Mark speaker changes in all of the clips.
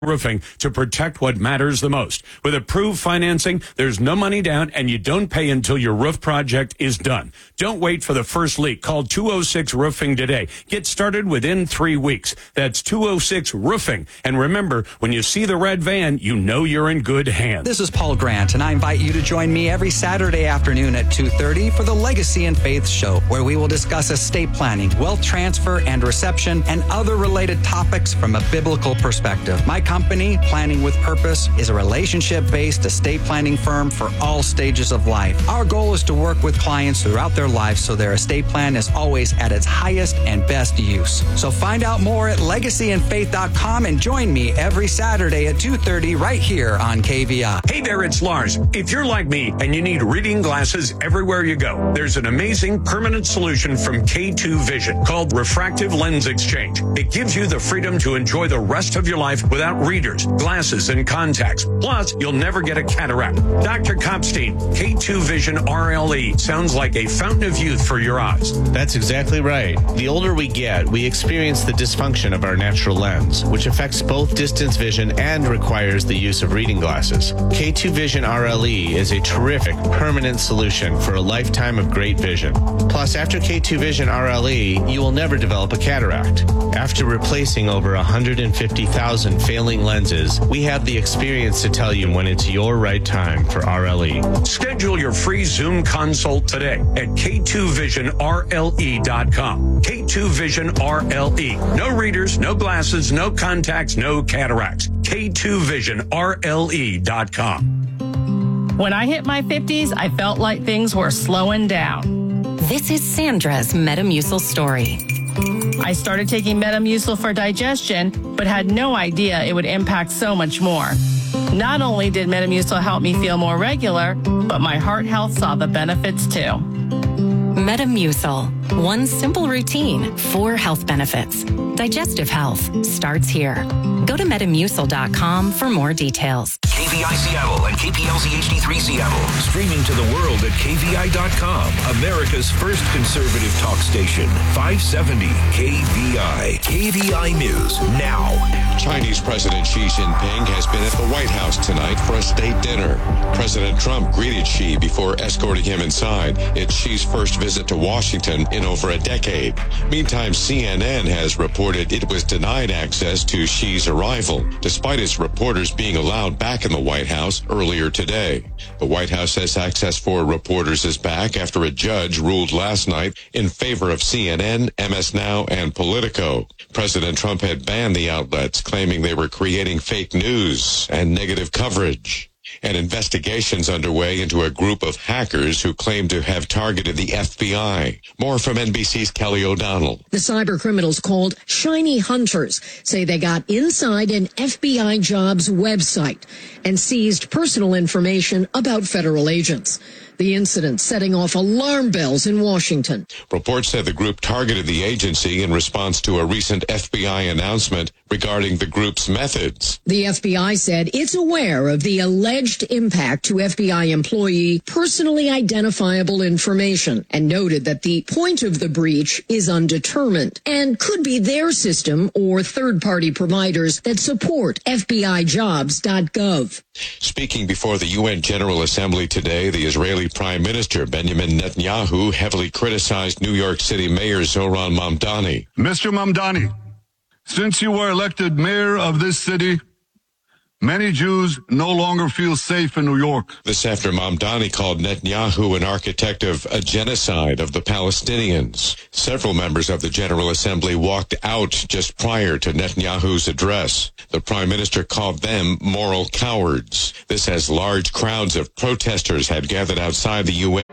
Speaker 1: Roofing to protect what matters the most. With approved financing, there's no money down and you don't pay until your roof project is done. Don't wait for the first leak. Call 206 Roofing today. Get started within 3 weeks. That's 206 Roofing. And remember, when you see the red van, you know you're in good hands.
Speaker 2: This is Paul Grant, and I invite you to join me every Saturday afternoon at 2:30 for the Legacy and Faith Show, where we will discuss estate planning, wealth transfer and reception, and other related topics from a biblical perspective. My company, Planning with Purpose, is a relationship-based estate planning firm for all stages of life. Our goal is to work with clients throughout their lives so their estate plan is always at its highest and best use. So find out more at legacyandfaith.com and join me every Saturday at 2:30 right here on KVI.
Speaker 1: Hey there, it's Lars. If you're like me and you need reading glasses everywhere you go, there's an amazing permanent solution from K2 Vision called Refractive Lens Exchange. It gives you the freedom to enjoy the rest of your life without readers, glasses, and contacts. Plus, you'll never get a cataract. Dr. Kopstein, K2 Vision RLE sounds like a fountain of youth for your eyes.
Speaker 3: That's exactly right. The older we get, we experience the dysfunction of our natural lens, which affects both distance vision and requires the use of reading glasses. K2 Vision RLE is a terrific permanent solution for a lifetime of great vision. Plus, after K2 Vision RLE, you will never develop a cataract. After replacing over 150,000 failing lenses, we have the experience to tell you when it's your right time for RLE.
Speaker 1: Schedule your free Zoom consult today at K2VisionRLE.com. K2 Vision RLE. No readers, no glasses, no contacts, no cataracts. K2VisionRLE.com.
Speaker 4: When I hit my 50s, I felt like things were slowing down.
Speaker 5: This is Sandra's Metamucil story.
Speaker 4: I started taking Metamucil for digestion, but had no idea it would impact so much more. Not only did Metamucil help me feel more regular, but my heart health saw the benefits too.
Speaker 5: Metamucil. One simple routine, 4 health benefits. Digestive health starts here. Go to Metamucil.com for more details.
Speaker 6: KVI Seattle and KPLZ HD3 Seattle. Streaming to the world at KVI.com. America's first conservative talk station. 570 KVI. KVI News now.
Speaker 7: Chinese President Xi Jinping has been at the White House tonight for a state dinner. President Trump greeted Xi before escorting him inside. It's Xi's first visit to Washington in over a decade. Meantime, CNN has reported it was denied access to Xi's arrival, despite its reporters being allowed back in the White House earlier today. The White House says access for reporters is back after a judge ruled last night in favor of CNN, MS Now, and Politico. President Trump had banned the outlets, claiming they were creating fake news and negative coverage. An investigation's underway into a group of hackers who claim to have targeted the FBI. More from NBC's Kelly O'Donnell.
Speaker 8: The cyber criminals called Shiny Hunters say they got inside an FBI jobs website and seized personal information about federal agents. The incident setting off alarm bells in Washington.
Speaker 7: Reports said the group targeted the agency in response to a recent FBI announcement regarding the group's methods.
Speaker 8: The FBI said it's aware of the alleged impact to FBI employee personally identifiable information and noted that the point of the breach is undetermined and could be their system or third-party providers that support FBIjobs.gov.
Speaker 7: Speaking before the UN General Assembly today, the Israeli Prime Minister Benjamin Netanyahu heavily criticized New York City Mayor Zohran Mamdani.
Speaker 9: Mr. Mamdani, since you were elected mayor of this city, many Jews no longer feel safe in New York.
Speaker 7: This after Mamdani called Netanyahu an architect of a genocide of the Palestinians. Several members of the General Assembly walked out just prior to Netanyahu's address. The Prime Minister called them moral cowards. This as large crowds of protesters had gathered outside the UN.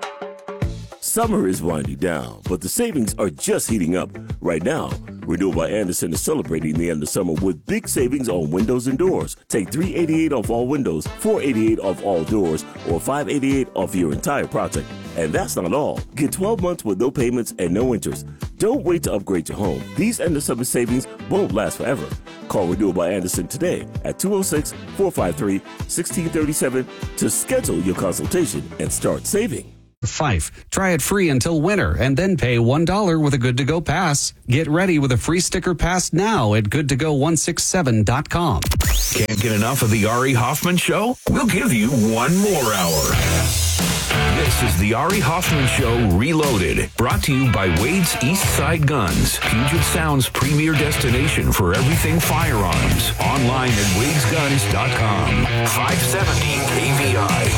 Speaker 10: Summer is winding down, but the savings are just heating up. Right now, Renewal by Andersen is celebrating the end of summer with big savings on windows and doors. Take $388 off all windows, $488 off all doors, or $588 off your entire project. And that's not all. Get 12 months with no payments and no interest. Don't wait to upgrade your home. These end of summer savings won't last forever. Call Renewal by Andersen today at 206-453-1637 to schedule your consultation and start saving.
Speaker 2: Fife. Try it free until winter and then pay $1 with a Good to Go pass. Get ready with a free sticker pass now at goodtogo167.com.
Speaker 6: Can't get enough of the Ari Hoffman Show? We'll give you one more hour. This is the Ari Hoffman Show Reloaded, brought to you by Wade's East Side Guns, Puget Sound's premier destination for everything firearms. Online at wadesguns.com. 570 KVI.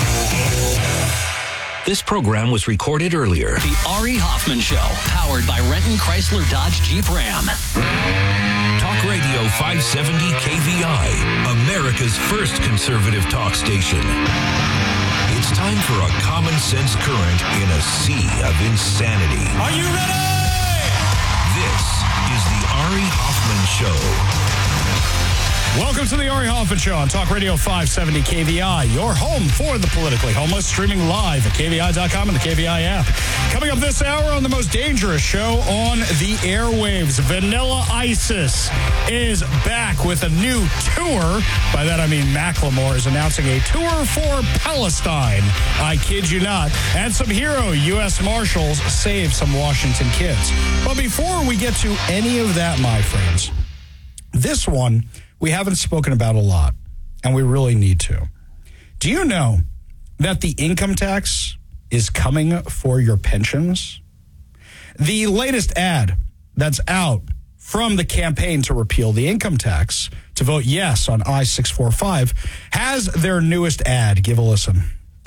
Speaker 11: This program was recorded earlier.
Speaker 12: The Ari Hoffman Show, powered by Renton Chrysler Dodge Jeep Ram.
Speaker 6: Talk Radio 570 KVI, America's first conservative talk station. It's time for a common sense current in a sea of insanity.
Speaker 13: Are you ready?
Speaker 6: This is the Ari Hoffman Show.
Speaker 13: Welcome to the Ari Hoffman Show on Talk Radio 570 KVI, your home for the politically homeless, streaming live at KVI.com and the KVI app. Coming up this hour on the most dangerous show on the airwaves, Vanilla Isis is back with a new tour. By that I mean Macklemore is announcing a tour for Palestine. I kid you not. And some hero U.S. Marshals save some Washington kids. But before we get to any of that, my friends, this one we haven't spoken about a lot, and we really need to. Do you know that the income tax is coming for your pensions? The latest ad that's out from the campaign to repeal the income tax, to vote yes on I-645, has their newest ad. Give a listen.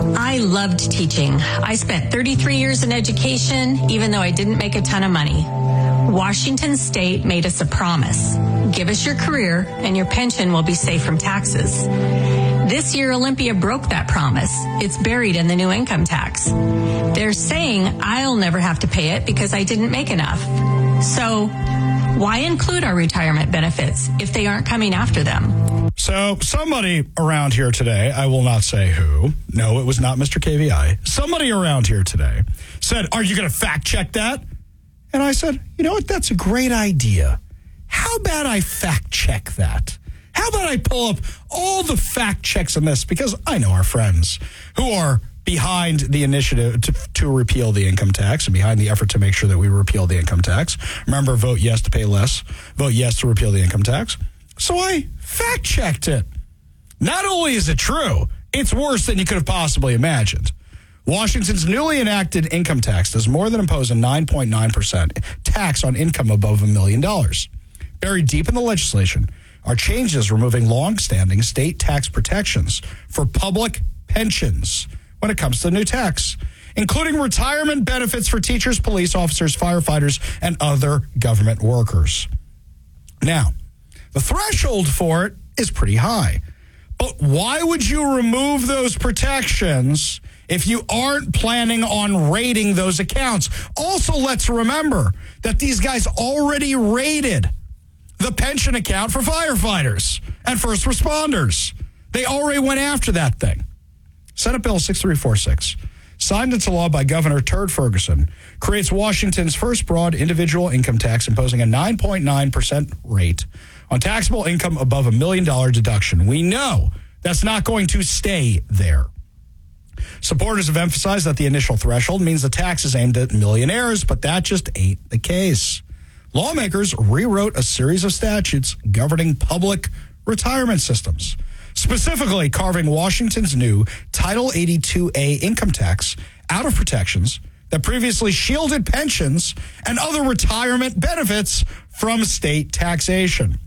Speaker 14: I loved teaching. I spent 33 years in education, even though I didn't make a ton of money. Washington State made us a promise. Give us your career and your pension will be safe from taxes. This year, Olympia broke that promise. It's buried in the new income tax. They're saying I'll never have to pay it because I didn't make enough. So why include our retirement benefits if they aren't coming after them?
Speaker 13: So somebody around here today, I will not say who. No, it was not Mr. KVI. Somebody around here today said, are you going to fact check that? And I said, you know what? That's a great idea. How about I fact check that? How about I pull up all the fact checks on this? Because I know our friends who are behind the initiative to repeal the income tax and behind the effort to make sure that we repeal the income tax. Remember, vote yes to pay less. Vote yes to repeal the income tax. So I fact checked it. Not only is it true, it's worse than you could have possibly imagined. Washington's newly enacted income tax does more than impose a 9.9% tax on income above $1 million. Buried deep in the legislation are changes removing long-standing state tax protections for public pensions when it comes to the new tax, including retirement benefits for teachers, police officers, firefighters, and other government workers. Now, the threshold for it is pretty high. But why would you remove those protections if you aren't planning on raiding those accounts? Also, let's remember that these guys already raided the pension account for firefighters and first responders. They already went after that thing. Senate Bill 6346, signed into law by Governor Turd Ferguson, creates Washington's first broad individual income tax, imposing a 9.9% rate on taxable income above $1 million deduction. We know that's not going to stay there. Supporters have emphasized that the initial threshold means the tax is aimed at millionaires, but that just ain't the case. Lawmakers rewrote a series of statutes governing public retirement systems, specifically carving Washington's new Title 82A income tax out of protections that previously shielded pensions and other retirement benefits from state taxation.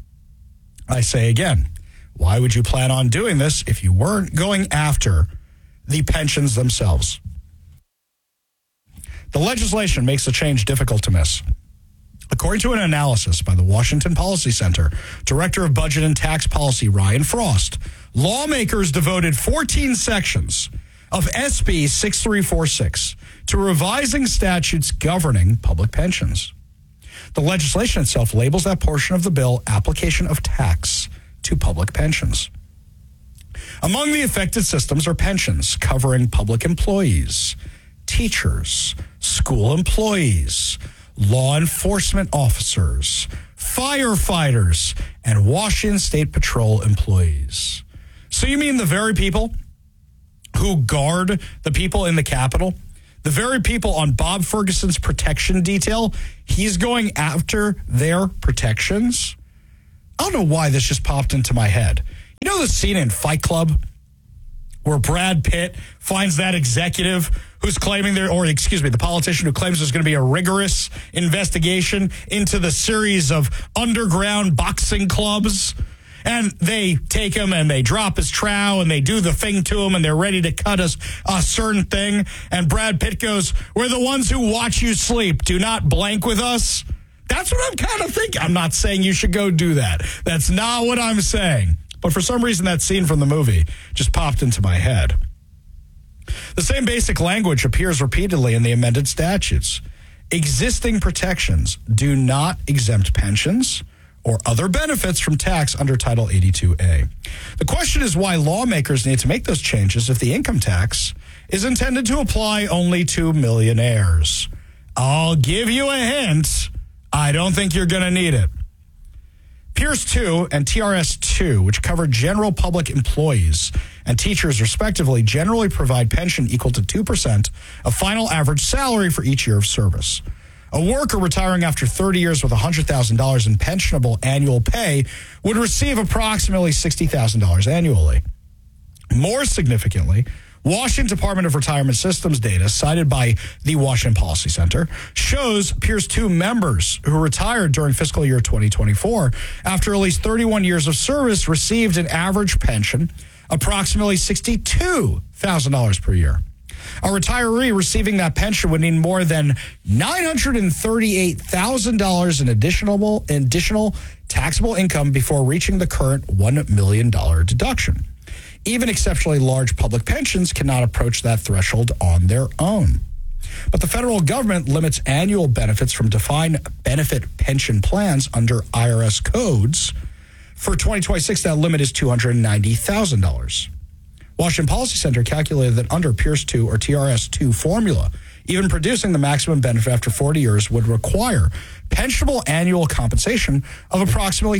Speaker 13: I say again, why would you plan on doing this if you weren't going after the pensions themselves? The legislation makes the change difficult to miss. According to an analysis by the Washington Policy Center, Director of Budget and Tax Policy Ryan Frost, lawmakers devoted 14 sections of SB 6346 to revising statutes governing public pensions. The legislation itself labels that portion of the bill application of tax to public pensions. Among the affected systems are pensions covering public employees, teachers, school employees, law enforcement officers, firefighters, and Washington State Patrol employees. So you mean the very people who guard the people in the Capitol, The very people on Bob Ferguson's protection detail, he's going after their protections. I don't know why this just popped into my head. You know the scene in Fight Club where Brad Pitt finds that executive who's claiming the politician who claims there's going to be a rigorous investigation into the series of underground boxing clubs? And they take him and they drop his trowel and they do the thing to him and they're ready to cut us a certain thing. And Brad Pitt goes, "We're the ones who watch you sleep. Do not blank with us." That's what I'm kind of thinking. I'm not saying you should go do that. That's not what I'm saying. But for some reason, that scene from the movie just popped into my head. The same basic language appears repeatedly in the amended statutes. Existing protections do not exempt pensions or other benefits from tax under Title 82A. The question is why lawmakers need to make those changes if the income tax is intended to apply only to millionaires. I'll give you a hint. I don't think you're going to need it. Pierce 2 and TRS 2, which cover general public employees and teachers respectively, generally provide pension equal to 2% of final average salary for each year of service. A worker retiring after 30 years with $100,000 in pensionable annual pay would receive approximately $60,000 annually. More significantly, Washington Department of Retirement Systems data cited by the Washington Policy Center shows Pierce 2 members who retired during fiscal year 2024 after at least 31 years of service received an average pension approximately $62,000 per year. A retiree receiving that pension would need more than $938,000 in additional taxable income before reaching the current $1 million deduction. Even exceptionally large public pensions cannot approach that threshold on their own. But the federal government limits annual benefits from defined benefit pension plans under IRS codes. For 2026, that limit is $290,000. Washington Policy Center calculated that under Pierce 2 or TRS-2 formula, even producing the maximum benefit after 40 years would require pensionable annual compensation of approximately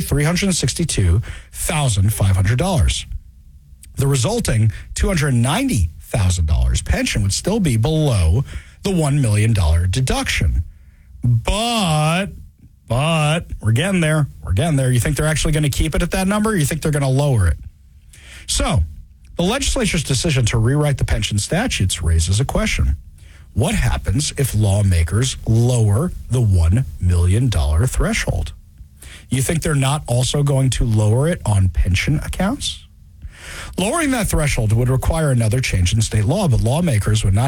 Speaker 13: $362,500. The resulting $290,000 pension would still be below the $1 million deduction. But we're getting there. You think they're actually going to keep it at that number? Or you think they're going to lower it? So the legislature's decision to rewrite the pension statutes raises a question. What happens if lawmakers lower the $1 million threshold? You think they're not also going to lower it on pension accounts? Lowering that threshold would require another change in state law, but lawmakers would not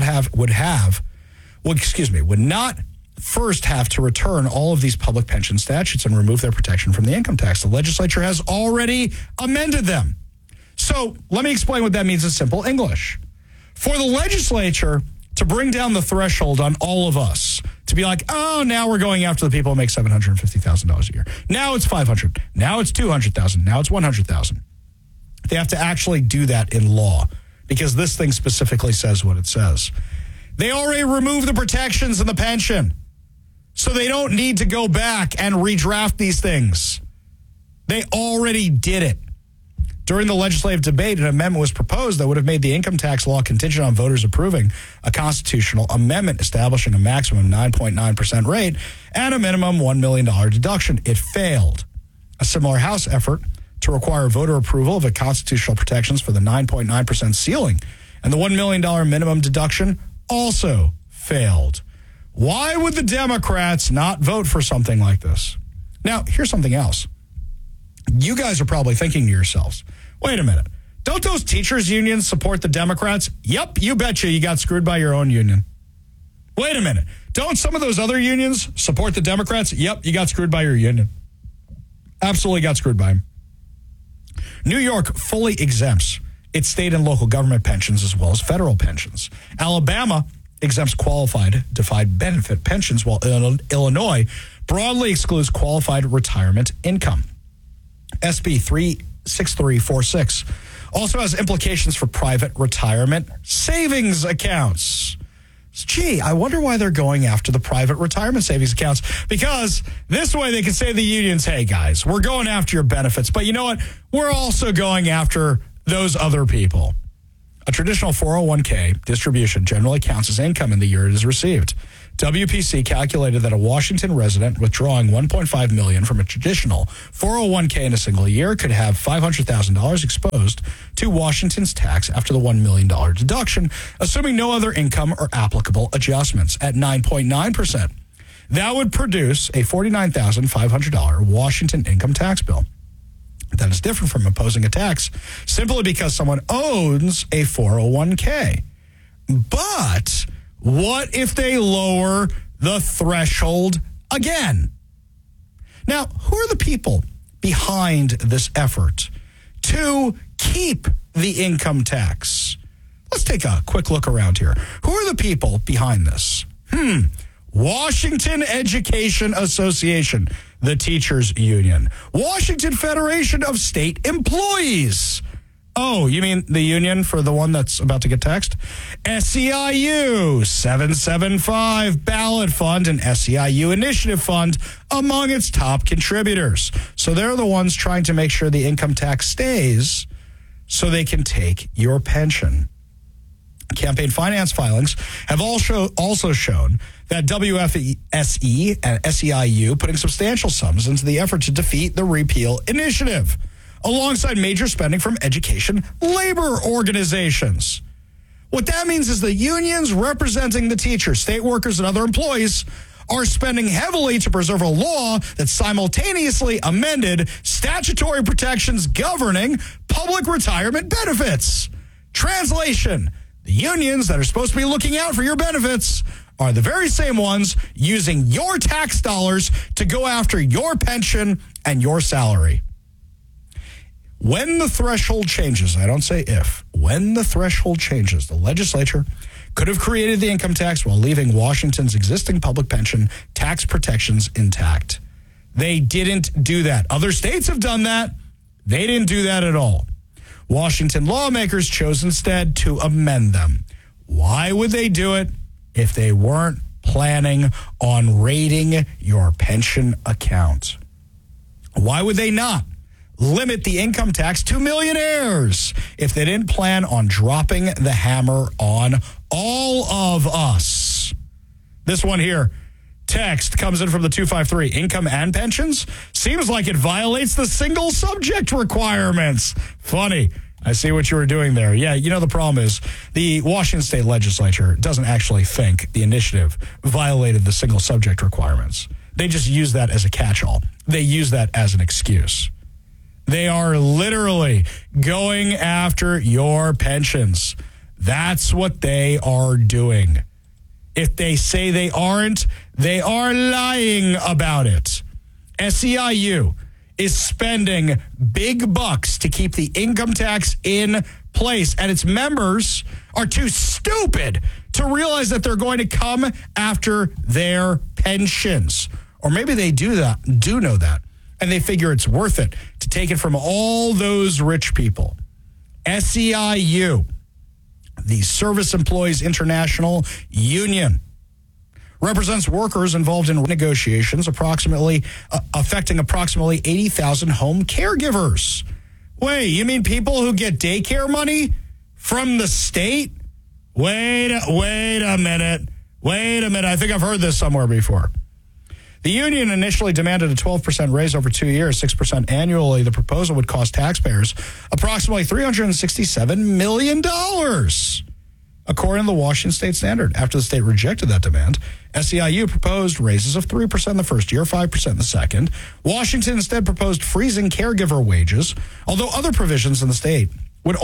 Speaker 13: first have to return all of these public pension statutes and remove their protection from the income tax. The legislature has already amended them. So let me explain what that means in simple English. For the legislature to bring down the threshold on all of us, to be like, oh, now we're going after the people who make $750,000 a year. Now it's $500,000. Now it's $200,000. Now it's $100,000. They have to actually do that in law because this thing specifically says what it says. They already removed the protections in the pension, so they don't need to go back and redraft these things. They already did it. During the legislative debate, an amendment was proposed that would have made the income tax law contingent on voters approving a constitutional amendment establishing a maximum 9.9% rate and a minimum $1 million deduction. It failed. A similar House effort to require voter approval of the constitutional protections for the 9.9% ceiling and the $1 million minimum deduction also failed. Why would the Democrats not vote for something like this? Now, here's something else. You guys are probably thinking to yourselves, wait a minute, don't those teachers' unions support the Democrats? Yep, you betcha you got screwed by your own union. Wait a minute, don't some of those other unions support the Democrats? Yep, you got screwed by your union. Absolutely got screwed by them. New York fully exempts its state and local government pensions as well as federal pensions. Alabama exempts qualified defined benefit pensions, while Illinois broadly excludes qualified retirement income. SB 36346 also has implications for private retirement savings accounts. Gee, I wonder why they're going after the private retirement savings accounts, because this way they can say to the unions, hey guys, we're going after your benefits, but you know what? We're also going after those other people. A traditional 401k distribution generally counts as income in the year it is received. WPC calculated that a Washington resident withdrawing $1.5 million from a traditional 401k in a single year could have $500,000 exposed to Washington's tax after the $1 million deduction, assuming no other income or applicable adjustments at 9.9%. That would produce a $49,500 Washington income tax bill. That is different from imposing a tax simply because someone owns a 401k. But what if they lower the threshold again? Now, who are the people behind this effort to keep the income tax? Let's take a quick look around here. Who are the people behind this? Washington Education Association, the teachers union. Washington Federation of State Employees. Oh, you mean the union for the one that's about to get taxed? SEIU, 775 Ballot Fund, and SEIU Initiative Fund among its top contributors. So they're the ones trying to make sure the income tax stays so they can take your pension. Campaign finance filings have also shown that WFSE and SEIU putting substantial sums into the effort to defeat the repeal initiative, alongside major spending from education labor organizations. What that means is the unions representing the teachers, state workers, and other employees are spending heavily to preserve a law that simultaneously amended statutory protections governing public retirement benefits. Translation: the unions that are supposed to be looking out for your benefits are the very same ones using your tax dollars to go after your pension and your salary. When the threshold changes, I don't say if, when the threshold changes, the legislature could have created the income tax while leaving Washington's existing public pension tax protections intact. They didn't do that. Other states have done that. They didn't do that at all. Washington lawmakers chose instead to amend them. Why would they do it if they weren't planning on raiding your pension account? Why would they not limit the income tax to millionaires if they didn't plan on dropping the hammer on all of us? This one here, text comes in from the 253. Income and pensions? Seems like it violates the single subject requirements. Funny. I see what you were doing there. Yeah, you know, the problem is the Washington State Legislature doesn't actually think the initiative violated the single subject requirements. They just use that as a catch-all. They use that as an excuse. They are literally going after your pensions. That's what they are doing. If they say they aren't, they are lying about it. SEIU is spending big bucks to keep the income tax in place, and its members are too stupid to realize that they're going to come after their pensions. Or maybe they do know that, and they figure it's worth it to take it from all those rich people. SEIU, the Service Employees International Union, represents workers involved in negotiations affecting approximately 80,000 home caregivers. Wait, you mean people who get daycare money from the state? Wait a minute. I think I've heard this somewhere before. The union initially demanded a 12% raise over 2 years, 6% annually. The proposal would cost taxpayers approximately $367 million. According to the Washington State Standard, after the state rejected that demand, SEIU proposed raises of 3% in the first year, 5% in the second. Washington instead proposed freezing caregiver wages, although other provisions in the state would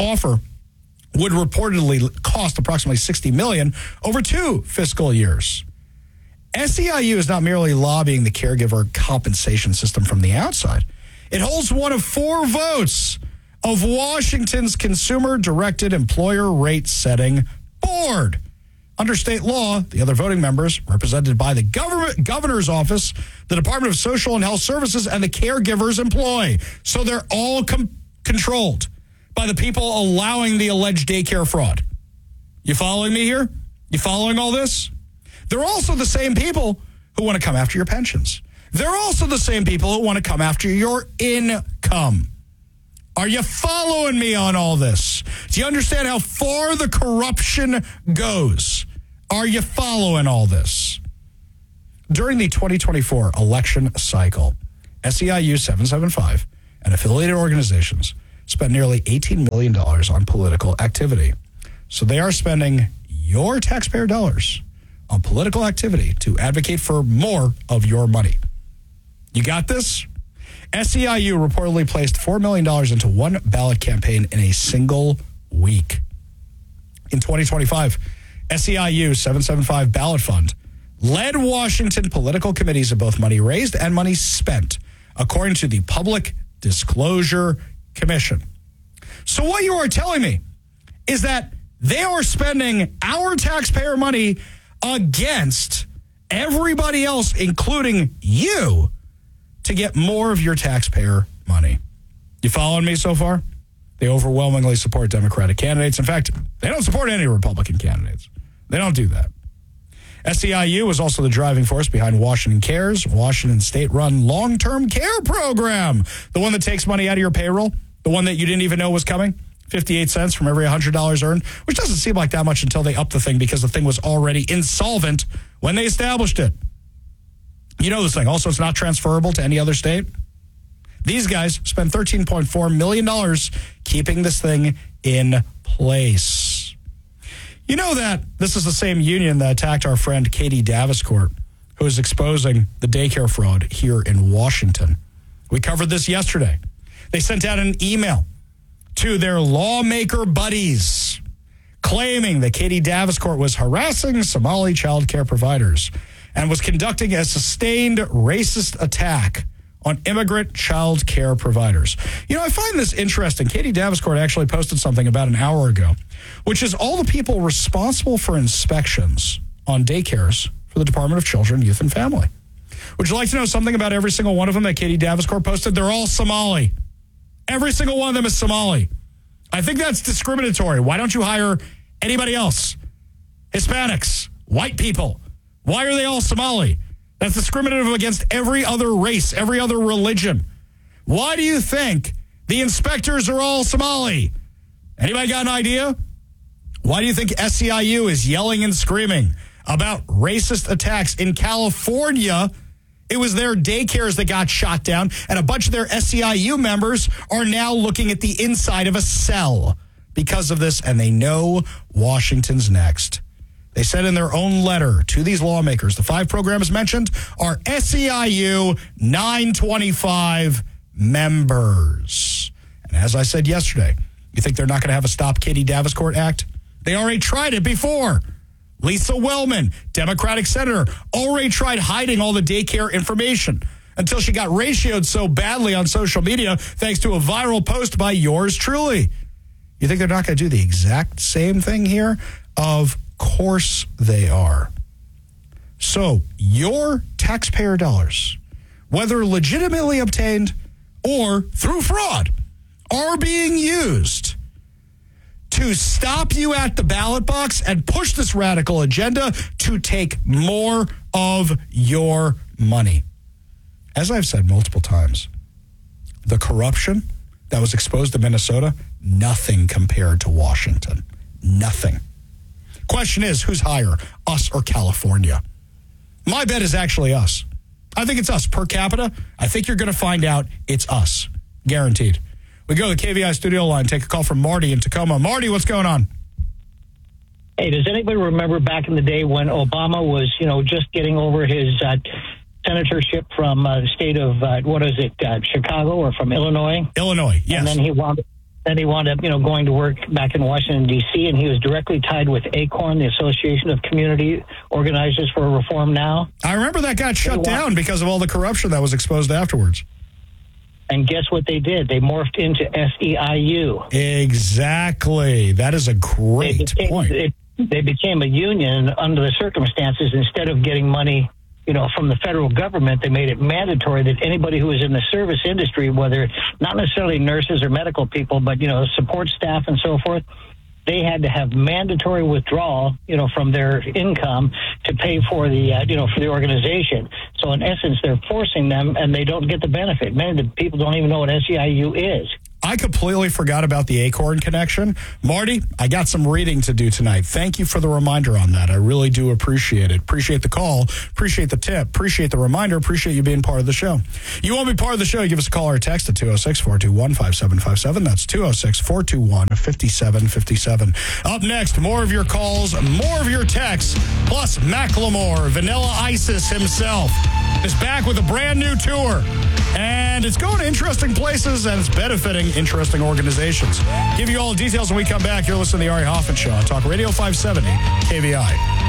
Speaker 13: reportedly cost approximately $60 million over 2 fiscal years. SEIU is not merely lobbying the caregiver compensation system from the outside. It holds one of 4 votes of Washington's consumer-directed employer rate-setting board. Under state law, the other voting members, represented by the governor's office, the Department of Social and Health Services, and the caregivers employ. So they're all controlled by the people allowing the alleged daycare fraud. You following me here? You following all this? They're also the same people who want to come after your pensions. They're also the same people who want to come after your income. Are you following me on all this? Do you understand how far the corruption goes? Are you following all this? During the 2024 election cycle, SEIU 775 and affiliated organizations spent nearly $18 million on political activity. So they are spending your taxpayer dollars on political activity to advocate for more of your money. You got this? SEIU reportedly placed $4 million into one ballot campaign in a single week. In 2025, SEIU 775 Ballot Fund led Washington political committees of both money raised and money spent, according to the Public Disclosure Commission. So what you are telling me is that they are spending our taxpayer money against everybody else, including you, to get more of your taxpayer money. You following me so far? They overwhelmingly support Democratic candidates. In fact, they don't support any Republican candidates. They don't do that. SEIU is also the driving force behind Washington Cares, Washington state-run long-term care program, the one that takes money out of your payroll, the one that you didn't even know was coming, 58 cents from every $100 earned, which doesn't seem like that much until they upped the thing because the thing was already insolvent when they established it. You know this thing. Also, it's not transferable to any other state. These guys spent $13.4 million keeping this thing in place. You know that this is the same union that attacked our friend Katie Davenport, who is exposing the daycare fraud here in Washington. We covered this yesterday. They sent out an email to their lawmaker buddies claiming that Katie Davenport was harassing Somali child care providers and was conducting a sustained racist attack on immigrant child care providers. You know, I find this interesting. Katie Davenport actually posted something about an hour ago, which is all the people responsible for inspections on daycares for the Department of Children, Youth, and Family. Would you like to know something about every single one of them that Katie Davenport posted? They're all Somali. Every single one of them is Somali. I think that's discriminatory. Why don't you hire anybody else? Hispanics, white people. Why are they all Somali? That's discriminative against every other race, every other religion. Why do you think the inspectors are all Somali? Anybody got an idea? Why do you think SEIU is yelling and screaming about racist attacks in California? It was their daycares that got shot down, and a bunch of their SEIU members are now looking at the inside of a cell because of this, and they know Washington's next. They said in their own letter to these lawmakers, the 5 programs mentioned are SEIU 925 members. And as I said yesterday, you think they're not going to have a Stop Katie Davenport Act? They already tried it before. Lisa Wellman, Democratic senator, already tried hiding all the daycare information until she got ratioed so badly on social media thanks to a viral post by yours truly. You think they're not going to do the exact same thing here? Of course they are. So your taxpayer dollars, whether legitimately obtained or through fraud, are being used to stop you at the ballot box and push this radical agenda to take more of your money. As I've said multiple times, the corruption that was exposed to Minnesota, nothing compared to Washington. Nothing. Question is, who's higher, us or California? My bet is actually us. I think it's us per capita. I think you're going to find out it's us. Guaranteed. We go to the KVI studio line, take a call from Marty in Tacoma. Marty, what's going on?
Speaker 15: Hey, does anybody remember back in the day when Obama was, just getting over his senatorship from the state of, Chicago or from Illinois?
Speaker 13: Illinois, yes.
Speaker 15: And then he wound up, going to work back in Washington, D.C., and he was directly tied with ACORN, the Association of Community Organizers for Reform Now.
Speaker 13: I remember that got shut down because of all the corruption that was exposed afterwards.
Speaker 15: And guess what they did? They morphed into SEIU.
Speaker 13: Exactly. That is a great point.
Speaker 15: They became a union under the circumstances. Instead of getting money, from the federal government, they made it mandatory that anybody who was in the service industry, whether not necessarily nurses or medical people, but, support staff and so forth, they had to have mandatory withdrawal, from their income to pay for the, for the organization. So in essence, they're forcing them and they don't get the benefit. Many of the people don't even know what SEIU is.
Speaker 13: I completely forgot about the Acorn connection. Marty, I got some reading to do tonight. Thank you for the reminder on that. I really do appreciate it. Appreciate the call. Appreciate the tip. Appreciate the reminder. Appreciate you being part of the show. You want to be part of the show, give us a call or a text at 206-421-5757. That's 206-421-5757. Up next, more of your calls, more of your texts, plus Macklemore, Vanilla Isis himself, is back with a brand new tour. And it's going to interesting places, and it's benefiting interesting organizations. Give you all the details when we come back. You're listening to the Ari Hoffman Show on Talk Radio 570 KVI.